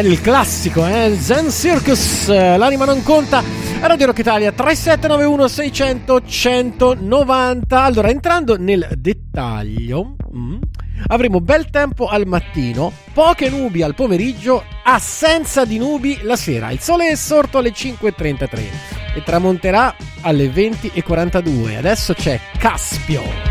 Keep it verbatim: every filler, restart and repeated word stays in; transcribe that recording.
il classico, eh? Zen Circus, l'anima non conta. Radio Rock Italia tre sette nove uno sei zero zero uno uno nove zero. Allora, entrando nel dettaglio, mm, avremo bel tempo al mattino, poche nubi al pomeriggio, assenza di nubi la sera. Il sole è sorto alle cinque e trentatré e tramonterà alle venti e quarantadue. Adesso c'è Caspio.